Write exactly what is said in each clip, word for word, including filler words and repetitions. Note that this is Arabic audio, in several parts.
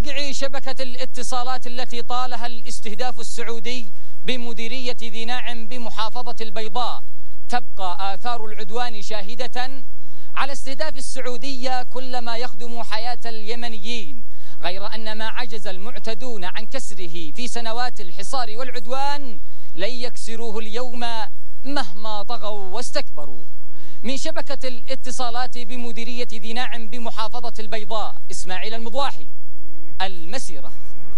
موقع شبكة الاتصالات التي طالها الاستهداف السعودي بمديرية ذي ناعم بمحافظة البيضاء، تبقى آثار العدوان شاهدة على استهداف السعودية كل ما يخدم حياة اليمنيين، غير أن ما عجز المعتدون عن كسره في سنوات الحصار والعدوان لن يكسروه اليوم مهما طغوا واستكبروا. من شبكة الاتصالات بمديرية ذي ناعم بمحافظة البيضاء، إسماعيل المضواحي، المسيرة.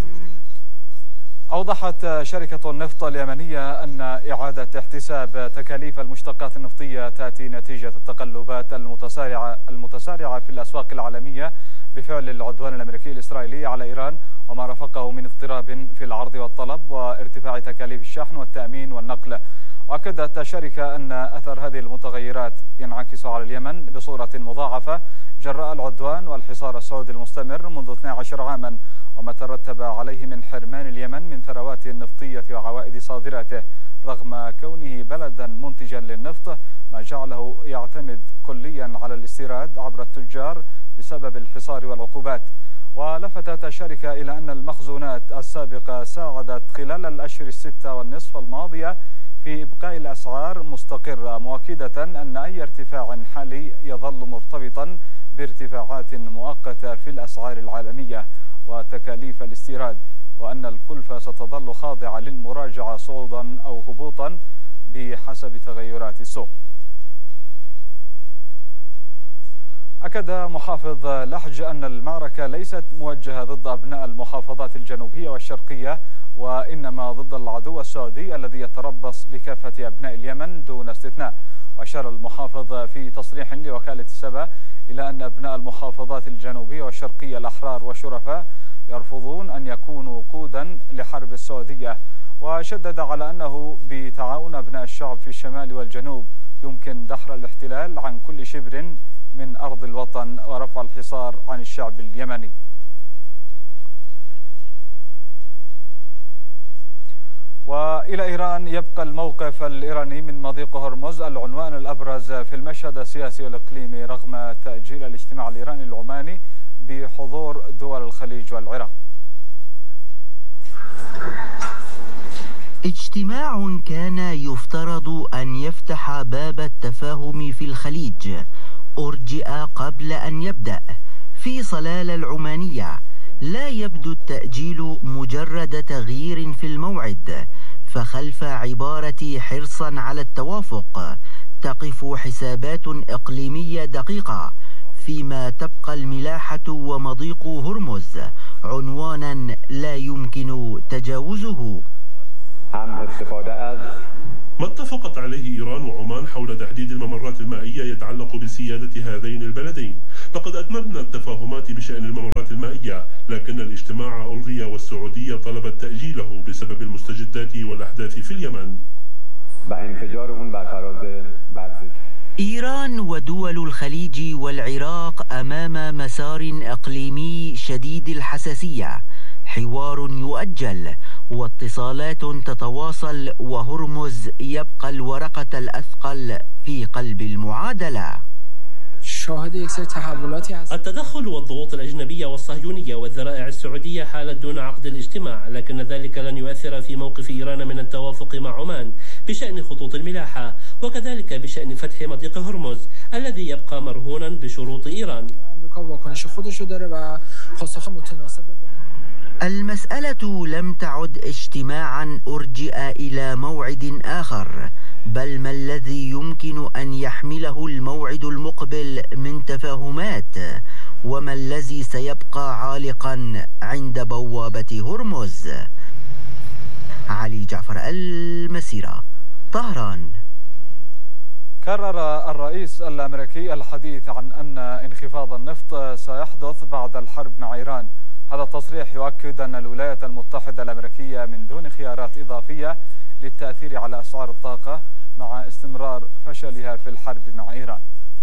أوضحت شركة النفط اليمنية أن إعادة احتساب تكاليف المشتقات النفطية تأتي نتيجة التقلبات المتسارعة المتسارعة في الأسواق العالمية بفعل العدوان الأمريكي الإسرائيلي على إيران وما رافقه من اضطراب في العرض والطلب وارتفاع تكاليف الشحن والتأمين والنقل. وأكدت الشركة أن أثر هذه المتغيرات ينعكس على اليمن بصورة مضاعفة جراء العدوان والحصار السعودي المستمر منذ اثني عشر عاما وما ترتب عليه من حرمان اليمن من ثروات نفطية وعوائد صادراته، رغم كونه بلدا منتجا للنفط ما جعله يعتمد كليا على الاستيراد عبر التجار بسبب الحصار والعقوبات. ولفتت الشركة إلى أن المخزونات السابقة ساعدت خلال الأشهر الستة والنصف الماضية في إبقاء الأسعار مستقرة، مؤكدة أن أي ارتفاع حالي يظل مرتبطا بارتفاعات مؤقتة في الأسعار العالمية وتكاليف الاستيراد، وأن الكلفة ستظل خاضعة للمراجعة صعودا أو هبوطا بحسب تغيرات السوق. أكد محافظ لحج أن المعركة ليست موجهة ضد أبناء المحافظات الجنوبية والشرقية، وإنما ضد العدو السعودي الذي يتربص بكافة أبناء اليمن دون استثناء. وأشار المحافظ في تصريح لوكالة سبا إلى أن أبناء المحافظات الجنوبية والشرقية الأحرار والشرفاء يرفضون أن يكونوا وقودا لحرب السعودية، وشدد على أنه بتعاون أبناء الشعب في الشمال والجنوب يمكن دحر الاحتلال عن كل شبر من أرض الوطن ورفع الحصار عن الشعب اليمني. وإلى إيران، يبقى الموقف الإيراني من مضيق هرمز العنوان الأبرز في المشهد السياسي والإقليمي رغم تأجيل الاجتماع الإيراني العماني بحضور دول الخليج والعراق. اجتماع كان يفترض أن يفتح باب التفاهم في الخليج أرجئ قبل أن يبدأ في صلالة العمانية. لا يبدو التأجيل مجرد تغيير في الموعد، فخلف عبارة حرصا على التوافق تقف حسابات إقليمية دقيقة، فيما تبقى الملاحة ومضيق هرمز عنوانا لا يمكن تجاوزه. ما اتفقت عليه إيران وعمان حول تحديد الممرات المائية يتعلق بسيادة هذين البلدين. لقد أتممنا التفاهمات بشأن الممرات المائية، لكن الاجتماع ألغي والسعودية طلبت تأجيله بسبب المستجدات والأحداث في اليمن. إيران ودول الخليج والعراق أمام مسار إقليمي شديد الحساسية، حوار يؤجل واتصالات تتواصل، وهرمز يبقى الورقة الأثقل في قلب المعادلة. التدخل والضغوط الأجنبية والصهيونية والذرائع السعودية حالت دون عقد الاجتماع، لكن ذلك لن يؤثر في موقف إيران من التوافق مع عمان بشأن خطوط الملاحة، وكذلك بشأن فتح مضيق هرمز الذي يبقى مرهونا بشروط إيران. المسألة لم تعد اجتماعا أرجئ إلى موعد آخر، بل ما الذي يمكن أن يحمله الموعد المقبل من تفاهمات، وما الذي سيبقى عالقا عند بوابة هرمز. علي جعفر، المسيرة، طهران. كرر الرئيس الأمريكي الحديث عن أن انخفاض النفط سيحدث بعد الحرب مع إيران. هذا التصريح يؤكد أن الولايات المتحدة الأمريكية من دون خيارات إضافية للتأثير على أسعار الطاقة مع استمرار فشلها في الحرب مع إيران.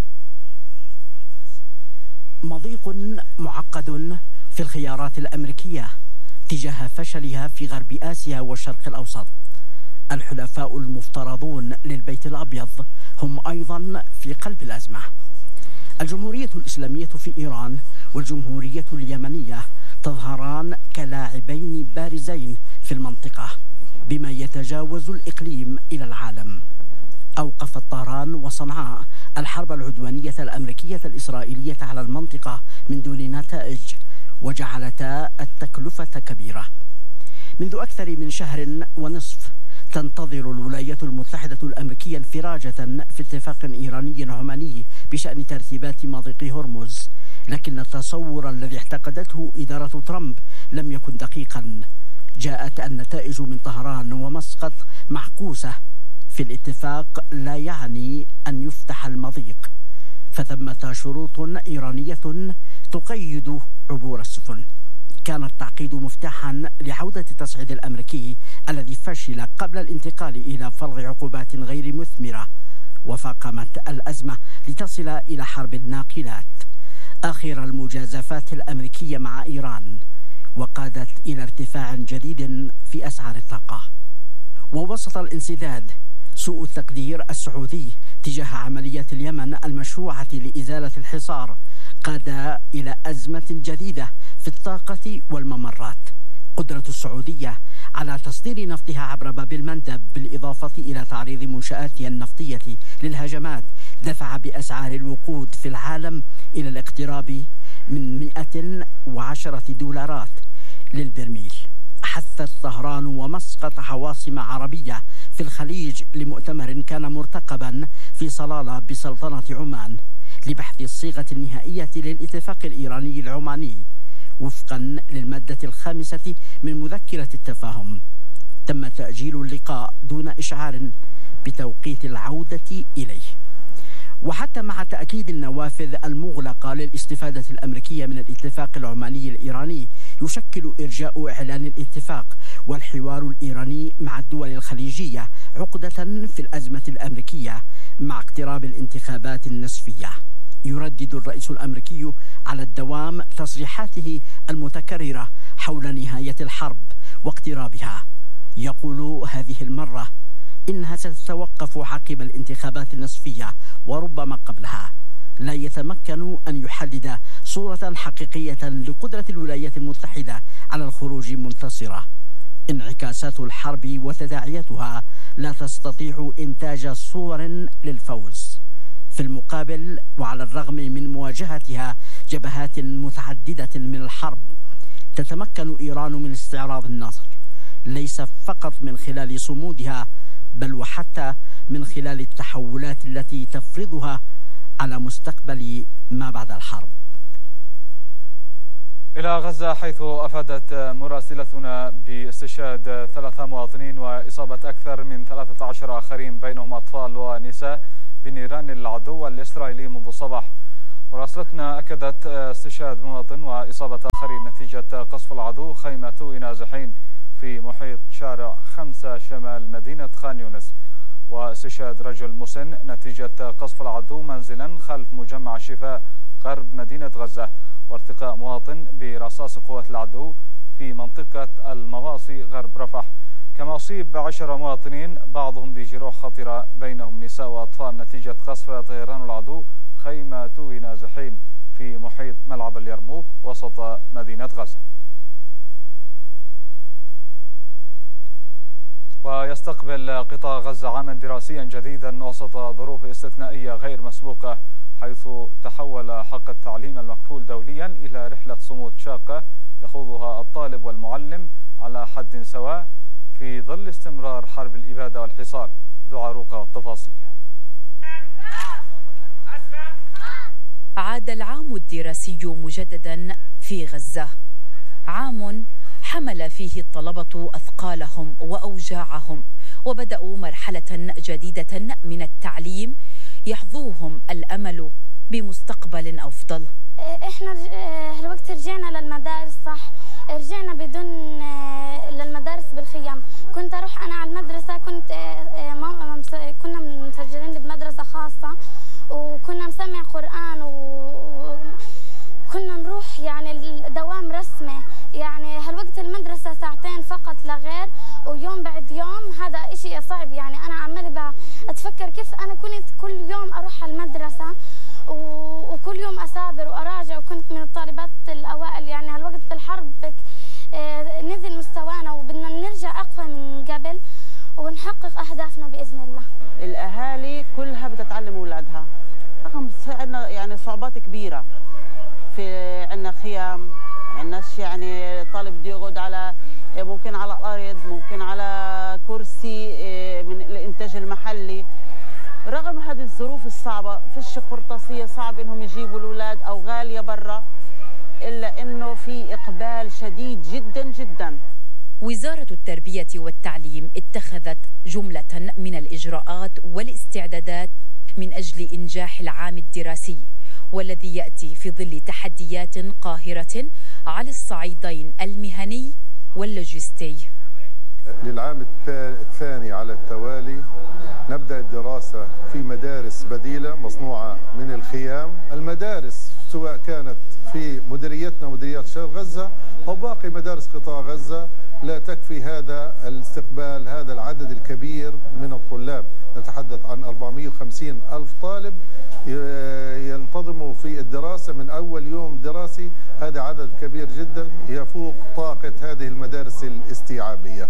مضيق معقد في الخيارات الأمريكية تجاه فشلها في غرب آسيا والشرق الأوسط. الحلفاء المفترضون للبيت الأبيض هم أيضا في قلب الأزمة. الجمهورية الإسلامية في إيران والجمهورية اليمنية تظهران كلاعبين بارزين في المنطقة بما يتجاوز الإقليم إلى العالم. أوقفت طهران وصنعاء الحرب العدوانية الأمريكية الإسرائيلية على المنطقة من دون نتائج، وجعلتا التكلفة كبيرة. منذ أكثر من شهر ونصف تنتظر الولايات المتحدة الأمريكية انفراجة في اتفاق إيراني عماني بشأن ترتيبات مضيق هرمز، لكن التصور الذي اعتقدته إدارة ترامب لم يكن دقيقا. جاءت النتائج من طهران ومسقط معكوسة في الاتفاق، لا يعني أن يفتح المضيق، فثمة شروط إيرانية تقيد عبور السفن. كان التعقيد مفتاحا لعودة التصعيد الأمريكي الذي فشل قبل الانتقال إلى فرض عقوبات غير مثمرة، وفاقمت الأزمة لتصل إلى حرب الناقلات آخر المجازفات الأمريكية مع إيران، وقادت إلى ارتفاع جديد في أسعار الطاقة. ووسط الانسداد سوء التقدير السعودي تجاه عمليات اليمن المشروعة لإزالة الحصار قاد إلى أزمة جديدة في الطاقة والممرات. قدرة السعودية على تصدير نفطها عبر باب المندب بالإضافة إلى تعريض منشآتها النفطية للهجمات دفع بأسعار الوقود في العالم إلى الاقتراب من مئة وعشرة دولارات للبرميل. حثت طهران ومسقط عواصم عربية في الخليج لمؤتمر كان مرتقبا في صلالة بسلطنة عمان لبحث الصيغة النهائية للاتفاق الإيراني العماني وفقا للمادة الخامسة من مذكرة التفاهم. تم تأجيل اللقاء دون إشعار بتوقيت العودة إليه. وحتى مع تأكيد النوافذ المغلقة للاستفادة الأمريكية من الاتفاق العماني الإيراني، يشكل إرجاء إعلان الاتفاق والحوار الإيراني مع الدول الخليجية عقدة في الأزمة الأمريكية مع اقتراب الانتخابات النصفية. يردد الرئيس الأمريكي على الدوام تصريحاته المتكررة حول نهاية الحرب واقترابها. يقول هذه المرة إنها ستتوقف عقب الانتخابات النصفية وربما قبلها. لا يتمكن أن يحدد صورة حقيقية لقدرة الولايات المتحدة على الخروج منتصرة. انعكاسات الحرب وتداعياتها لا تستطيع إنتاج صور للفوز. في المقابل، وعلى الرغم من مواجهتها جبهات متعددة من الحرب، تتمكن إيران من استعراض النصر، ليس فقط من خلال صمودها بل وحتى من خلال التحولات التي تفرضها على مستقبل ما بعد الحرب. إلى غزة، حيث أفادت مراسلتنا باستشهاد ثلاثة مواطنين وإصابة أكثر من ثلاثة عشر آخرين بينهم أطفال ونساء بنيران العدو الإسرائيلي منذ صباح. مراسلتنا أكدت استشهاد مواطن وإصابة آخرين نتيجة قصف العدو خيمة نازحين في محيط شارع خمسة شمال مدينة خان يونس، واستشهاد رجل مسن نتيجة قصف العدو منزلا خلف مجمع شفاء غرب مدينة غزة، وارتقاء مواطن برصاص قوات العدو في منطقة المواصي غرب رفح. كما أصيب عشرة مواطنين بعضهم بجروح خطرة بينهم نساء وأطفال نتيجة قصف طيران العدو خيمة نازحين في محيط ملعب اليرموك وسط مدينة غزة. ويستقبل قطاع غزة عاما دراسيا جديدا وسط ظروف استثنائية غير مسبوقة، حيث تحول حق التعليم المكفول دوليا إلى رحلة صمود شاقة يخوضها الطالب والمعلم على حد سواء في ظل استمرار حرب الإبادة والحصار. دعاروقة والتفاصيل. عاد العام الدراسي مجددا في غزة، عام حمل فيه الطلبة أثقالهم وأوجاعهم، وبدأوا مرحلة جديدة من التعليم يحظوهم الأمل بمستقبل أفضل. إحنا هالوقت رجعنا للمدارس، صح، رجعنا بدون للمدارس بالخيام. كنت أروح أنا على المدرسة، كنت كنا مسجلين بمدرسة خاصة وكنا مسمع قرآن وكنا نروح يعني دوام رسمي. يعني هالوقت المدرسة ساعتين فقط لا غير، ويوم بعد يوم. هذا إشي صعب. يعني أنا عمالي أتفكر كيف أنا كنت كل يوم أروح على المدرسة وكل يوم أسابر وأراجع، وكنت من الطالبات الأوائل. يعني هالوقت بالحرب في عندنا خيام، الناس يعني طالب بده يقعد على ممكن على الارض، ممكن على كرسي من الانتاج المحلي. رغم هذه الظروف الصعبه فيش قرطاسيه، صعب انهم يجيبوا الاولاد او غاليه برا، الا انه في اقبال شديد جدا جدا. وزارة التربية والتعليم اتخذت جملة من الإجراءات والاستعدادات من أجل إنجاح العام الدراسي، والذي يأتي في ظل تحديات قاهرة على الصعيدين المهني واللوجستي. للعام الثاني على التوالي نبدأ الدراسة في مدارس بديلة مصنوعة من الخيام. المدارس سواء كانت في مديريتنا مديريات شرق غزة أو باقي مدارس قطاع غزة لا تكفي هذا الاستقبال، هذا العدد الكبير من الطلاب. نتحدث عن أربعمئة وخمسين ألف طالب ينتظموا في الدراسة من أول يوم دراسي. هذا عدد كبير جدا يفوق طاقة هذه المدارس الاستيعابية.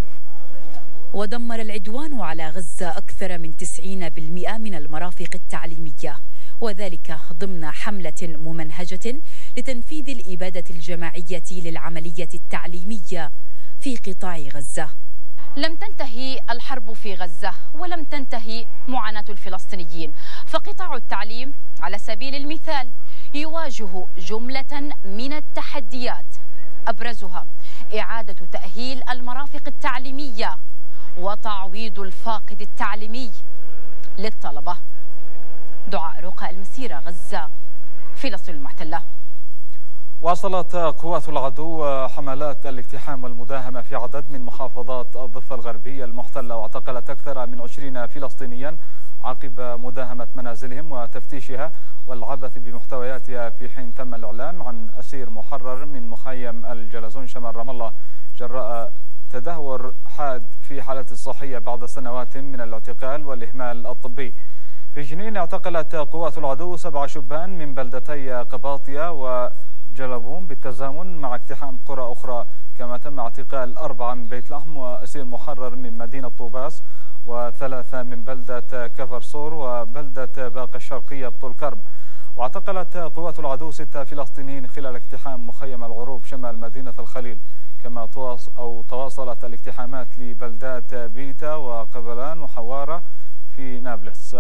ودمر العدوان على غزة أكثر من تسعين بالمئة من المرافق التعليمية، وذلك ضمن حملة ممنهجة لتنفيذ الإبادة الجماعية للعملية التعليمية في قطاع غزة. لم تنتهي الحرب في غزة ولم تنتهي معاناة الفلسطينيين، فقطاع التعليم على سبيل المثال يواجه جملة من التحديات، أبرزها إعادة تأهيل المرافق التعليمية وتعويض الفاقد التعليمي للطلبة. دعاء رقى، المسيرة، غزة، فلسطين المحتلة. واصلت قوات العدو حملات الاقتحام والمداهمة في عدد من محافظات الضفة الغربية المحتلة، واعتقلت أكثر من عشرين فلسطينيا عقب مداهمة منازلهم وتفتيشها والعبث بمحتوياتها، في حين تم الإعلان عن أسير محرر من مخيم الجلزون شمال رام الله جراء تدهور حاد في حالته الصحية بعد سنوات من الاعتقال والإهمال الطبي. في جنين اعتقلت قوات العدو سبع شبان من بلدتي قباطية وجلبون بالتزامن مع اقتحام قرى أخرى، كما تم اعتقال أربعة من بيت لحم وأسير محرر من مدينة طوباس، وثلاثة من بلدة كفر صور وبلدة باقة الشرقية بطول كرم. واعتقلت قوات العدو ستة فلسطينيين خلال اقتحام مخيم العروب شمال مدينة الخليل، كما أو تواصلت الاقتحامات لبلدات بيتا وقبلان وحوارة في نابلس.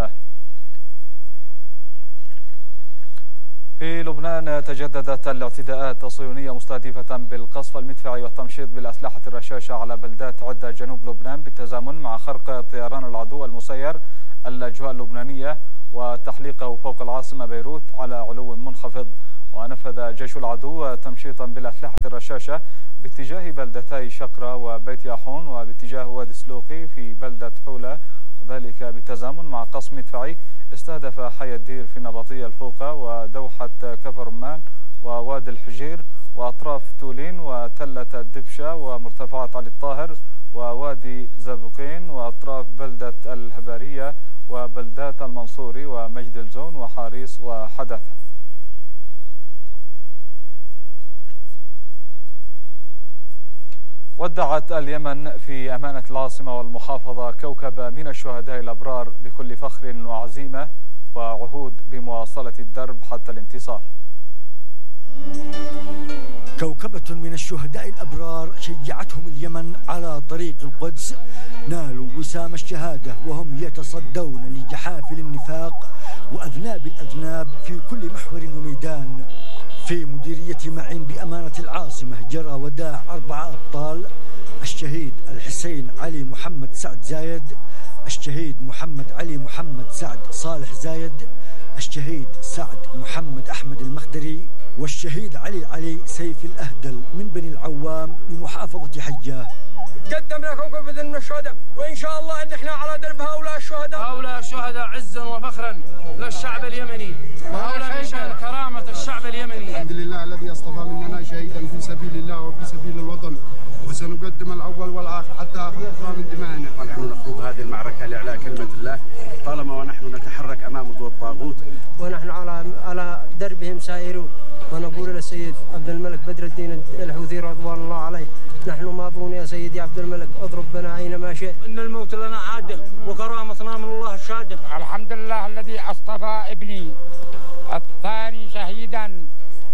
في لبنان تجددت الاعتداءات الصهيونية مستهدفة بالقصف المدفعي والتمشيط بالأسلحة الرشاشة على بلدات عدة جنوب لبنان، بالتزامن مع خرق طيران العدو المسير الأجواء اللبنانية وتحليقه فوق العاصمة بيروت على علو منخفض. ونفذ جيش العدو تمشيطا بالأسلحة الرشاشة باتجاه بلدتي شقرة وبيت ياحون وباتجاه وادي سلوقي في بلدة حولة، وذلك بالتزامن مع قصف مدفعي استهدف حي الدير في النبطية الفوقة ودوحة كفر رمان ووادي الحجير وأطراف تولين وتلة الدبشة ومرتفعات علي الطاهر ووادي زبقين وأطراف بلدة الهبارية وبلدات المنصوري ومجد الزون وحاريس وحدث. ودعت اليمن في أمانة العاصمة والمحافظة كوكب من الشهداء الأبرار بكل فخر وعزيمة وعهود بمواصلة الدرب حتى الانتصار. كوكبة من الشهداء الأبرار شجعتهم اليمن على طريق القدس، نالوا وسام الشهادة وهم يتصدون لجحافل النفاق وأذناب الأذناب في كل محور وميدان. في مديرية معين بأمانة العاصمة جرى وداع أربعة أبطال: الشهيد الحسين علي محمد سعد زايد، الشهيد محمد علي محمد سعد صالح زايد، الشهيد سعد محمد أحمد المخدري، والشهيد علي علي سيف الأهدل من بني العوام بمحافظة حجة. قدمنا كوكبة من الشهداء، وإن شاء الله أن احنا على درب هؤلاء الشهداء. هؤلاء الشهداء عزا وفخرا للشعب اليمني، وهؤلاء نشان كرامة الشعب اليمني. الحمد لله الذي اصطفى مننا شهيدا في سبيل الله وفي سبيل الوطن، وسنقدم الأول والآخر حتى آخر قطرة من دمائنا. ونحن نخوض هذه المعركة لإعلاء كلمة الله طالما ونحن نتحرك أمام ضوء الطاغوت، ونحن على على دربهم سائرون. ونقول للسيد عبد الملك بدر الدين الحوثي رضوان الله عليه: نحن ماضون يا سيدي عبد الملك، اضرب بنا أينما شئت، إن الموت لنا عادة وكرامتنا من الله الشادة. الحمد لله الذي اصطفى ابني الثاني شهيدا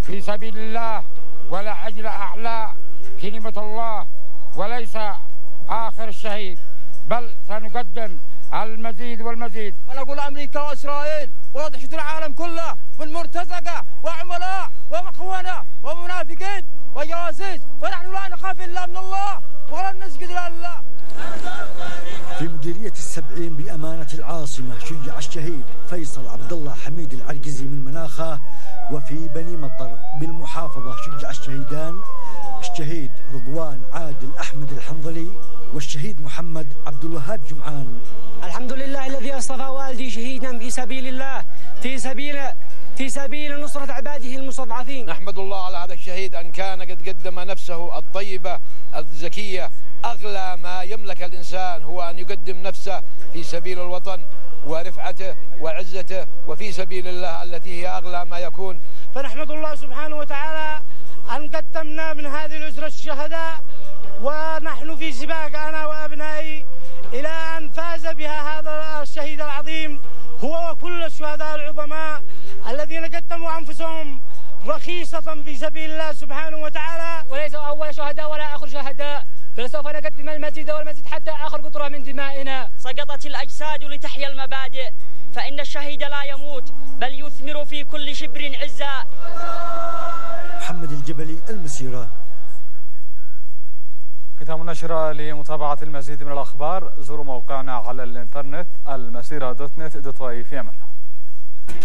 في سبيل الله ولأجل أعلى كلمة الله، وليس آخر الشهيد، بل سنقدم المزيد والمزيد. ونقول أمريكا وإسرائيل ودهشة العالم كله من مرتزقة وعملاء ومخونة ومنافقين وجواسيس، ونحن لا نخاف إلا من الله ولن نسجد إلا لله. في مديرية السبعين بأمانة العاصمة شيع الشهيد فيصل عبد الله حميد العرقزي من مناخة، وفي بني مطر بالمحافظة شيع الشهيدان الشهيد رضوان عادل أحمد الحنظلي والشهيد محمد عبد الوهاب جمعان. الحمد لله الذي اصطفى والدي شهيدا في سبيل الله، في سبيل في سبيل نصرة عباده المستضعفين. نحمد الله على هذا الشهيد أن كان قد قدم نفسه الطيبة الزكية. أغلى ما يملك الإنسان هو أن يقدم نفسه في سبيل الوطن ورفعته وعزته وفي سبيل الله التي هي أغلى ما يكون. فنحمد الله سبحانه وتعالى أن قدمنا من هذه الأسرة الشهداء، ونحن في سباق أنا وأبنائي إلى أن فاز بها هذا الشهيد العظيم هو وكل الشهداء العظماء الذين قدموا أنفسهم رخيصة في سبيل الله سبحانه وتعالى. وليسوا أول شهداء ولا آخر شهداء، فلسوف نقدم المزيد والمزيد حتى آخر قطرة من دمائنا. سقطت الأجساد لتحيا المبادئ، فإن الشهيد لا يموت بل يثمر في كل شبر عزا. محمد الجبلي، المسيرة. ختام النشرة. لمتابعة المزيد من الأخبار زوروا موقعنا على الإنترنت المسيرة دوت نت دوت واي. في أمان الله.